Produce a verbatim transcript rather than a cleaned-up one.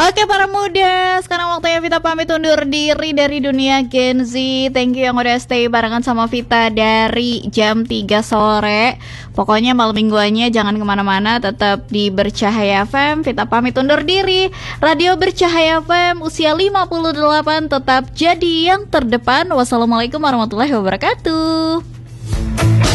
Oke para muda, sekarang waktunya Vita pamit undur diri dari dunia Gen Z. Thank you yang udah stay barengan sama Vita dari jam tiga sore. Pokoknya malam mingguannya jangan kemana-mana, tetap di Bercahaya F M. Vita pamit undur diri. Radio Bercahaya F M usia lima puluh delapan tetap jadi yang terdepan. Wassalamualaikum warahmatullahi wabarakatuh.